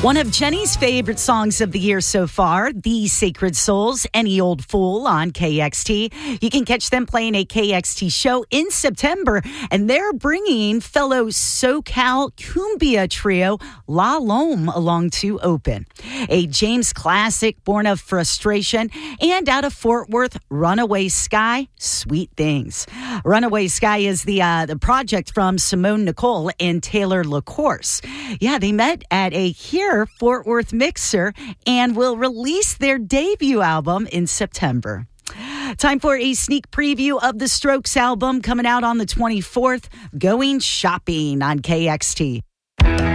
One of Jenny's favorite songs of the year so far, The Sacred Souls, Any Old Fool on KXT. You can catch them playing a KXT show in September, and they're bringing fellow SoCal cumbia trio La Lome along to open. A James classic, Born of Frustration, and out of Fort Worth, Runaway Sky, Sweet Things. Runaway Sky is the project from Simone Nicole and Taylor LaCourse. Yeah, they met at a Fort Worth mixer and will release their debut album in September. Time for a sneak preview of the Strokes album coming out on the 24th, Going Shopping on KXT.